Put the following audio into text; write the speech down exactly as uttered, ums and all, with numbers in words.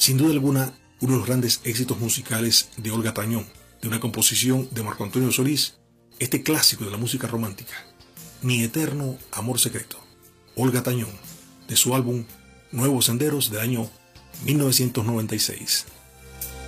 Sin duda alguna, uno de los grandes éxitos musicales de Olga Tañón, de una composición de Marco Antonio Solís, este clásico de la música romántica, Mi eterno amor secreto, Olga Tañón, de su álbum Nuevos Senderos del año mil novecientos noventa y seis.